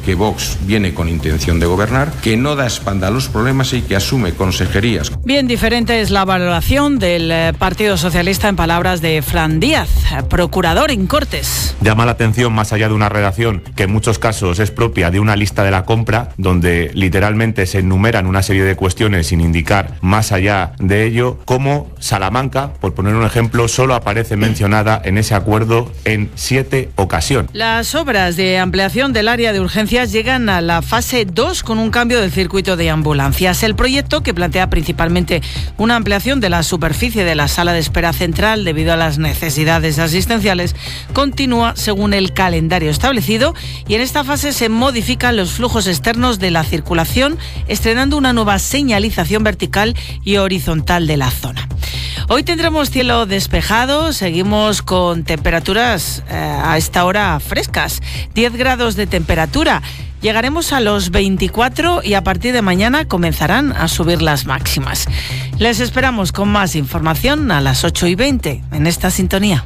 que Vox viene con intención de gobernar, que no da espalda a los problemas y que asume consejerías. Bien diferente es la valoración del Partido Socialista en palabras de Fran Díaz, procurador en Cortes. Llama la atención, más allá de una redacción que en muchos casos es propia de una lista de la compra, donde literalmente se enumeran una serie de cuestiones sin indicar más allá de ello, como Salamanca, por poner un ejemplo, solo aparece mencionada en ese acuerdo en 7 ocasiones. Las obras de ampliación del área de urgencias llegan a la fase 2 con un cambio del circuito de ambulancias. El proyecto, que plantea principalmente una ampliación de la superficie de la sala de espera central debido a las necesidades asistenciales, continúa según el calendario establecido y en esta fase se modifican los flujos externos de la circulación, estrenando una nueva señalización vertical y horizontal de la zona. Hoy tendremos cielo despejado, seguimos con temperaturas a esta hora frescas, 10 grados de temperatura. Llegaremos a los 24 y a partir de mañana comenzarán a subir las máximas. Les esperamos con más información a las 8:20 en esta sintonía.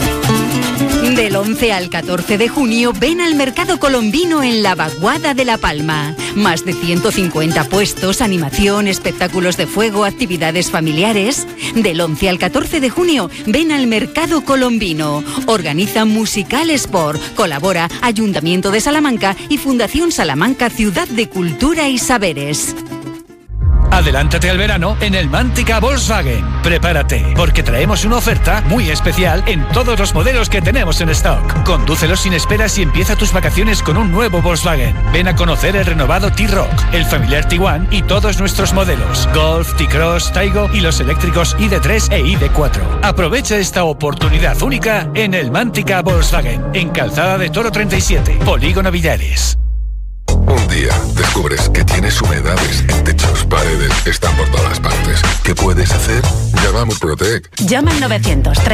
Del 11 al 14 de junio ven al Mercado Colombino en la Vaguada de La Palma. Más de 150 puestos, animación, espectáculos de fuego, actividades familiares. Del 11 al 14 de junio ven al Mercado Colombino. Organiza Musical Sport. Colabora Ayuntamiento de Salamanca y Fundación Salamanca Ciudad de Cultura y Saberes. Adelántate al verano en el Mántica Volkswagen. Prepárate, porque traemos una oferta muy especial en todos los modelos que tenemos en stock. Condúcelos sin esperas y empieza tus vacaciones con un nuevo Volkswagen. Ven a conocer el renovado T-Roc, el familiar Tiguan y todos nuestros modelos. Golf, T-Cross, Taigo y los eléctricos ID3 e ID4. Aprovecha esta oportunidad única en el Mántica Volkswagen, en Calzada de Toro 37, Polígono Villares. Un día descubres que tienes humedades en techos, paredes, están por todas partes. ¿Qué puedes hacer? Llama a Murprotec. Llama al 930